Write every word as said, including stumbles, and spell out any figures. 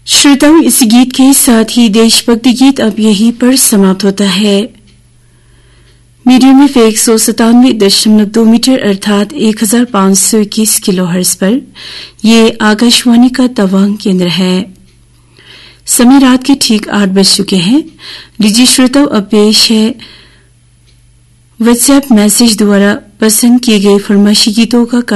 श्रोताओं, इस गीत के साथ ही देशभक्ति गीत अब यहीं पर समाप्त होता है। मीडियम वेव एक सौ सतानवे दशमलव दो मीटर अर्थात एक हजार पांच सौ इक्कीस किलो हर्ट्ज पर ये आकाशवाणी का तवांग केंद्र है। समय रात के ठीक आठ बज चुके हैं। लीजिए श्रोताओं, अब पेश है व्हाट्सएप मैसेज द्वारा पसंद किए गए फरमाइशी गीतों का